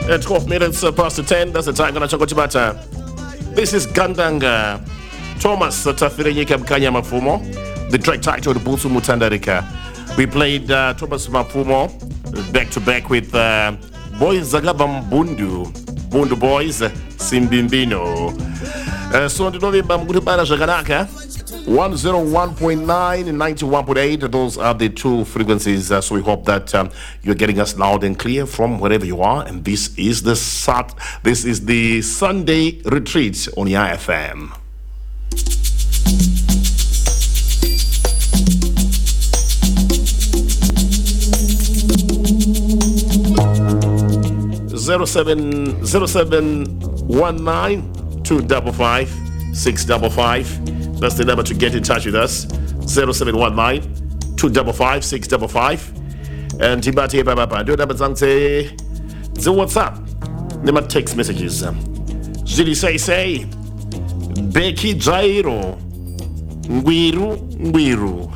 At 12 minutes past 10, that's the time gonna talk about. This is Gandanga. Thomas Tafirenyika Mkanya Mafumo, the track titled Busu Mutandarika. We played Thomas Mafumo back to back with Boys Zagabam Bundu Boys Simbimbino. So on the November Mugubara Jaganaka 101.9 and 91.8. Those are the two frequencies. So we hope that you're getting us loud and clear from wherever you are. And this is the Sunday retreat on the IFM. Zero seven 255 655. That's the number to get in touch with us. 0719 255 655. And Tibati Baba, do number say the WhatsApp. Number text messages. Zili say Becky Jairo Ngwiru.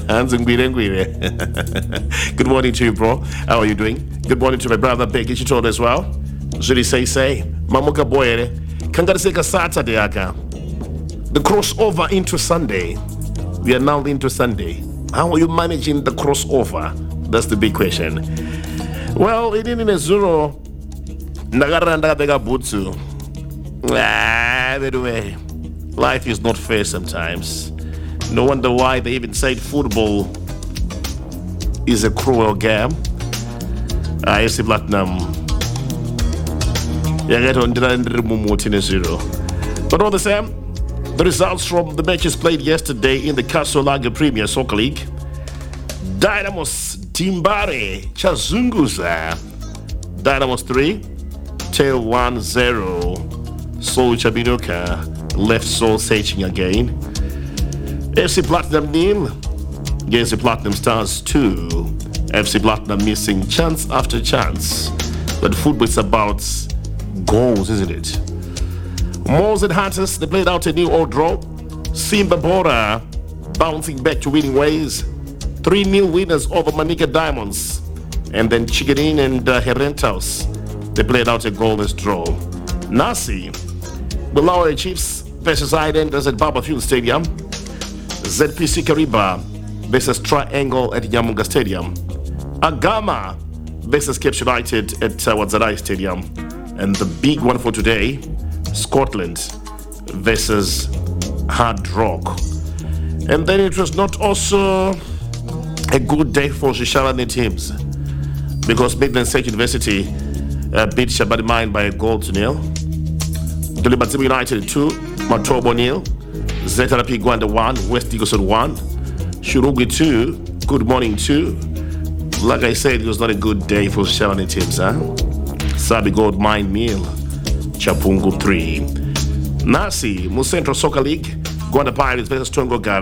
Good morning to you, bro. How are you doing? Good morning to my brother Becky Chitolo as well. Zili say Mamuka Boyere Kangariseka Saturday aka. The crossover into Sunday. We are now into Sunday. How are you managing the crossover? That's the big question. Well, it didn't Zuro Nagaranda Bega Butsu. By the way, life is not fair sometimes. No wonder why they even said football is a cruel game. I see Platinum. But all the same, the results from the matches played yesterday in the Kasolaga Premier Soccer League. Dynamos Timbare Chazunguza. Dynamos 3, Tail 1-0. Soul Chabidoka left Soul Saching again. FC Platinum nil against the Platinum Stars 2. FC Platinum missing chance after chance. But football is about goals, isn't it? Moles and Hunters, they played out a new old draw. Simba Bora bouncing back to winning ways. 3-0 winners over Manika Diamonds. And then Chigarin and Herentaus, they played out a goalless draw. Nasi, Bulawayo Chiefs versus Islanders at Baba Fuel Stadium. ZPC Kariba versus Triangle at Yamunga Stadium. Agama versus Cape United at Wadzadai Stadium. And the big one for today, Scotland versus Hard Rock. And then it was not also a good day for Shisharani teams because Midland State University beat Shabadi Mine by a goal to nil. Dilibazibu United 2, Matobo nil. Zetarapi Gwanda 1, West Eagleson 1. Shurugwi 2, Good Morning 2. Like I said, it was not a good day for Shisharani teams, Sabi Gold Mine nil. Chapungu 3. Nasi, Musentro Soccer League, Gwanda Pirates versus Tongo Gara.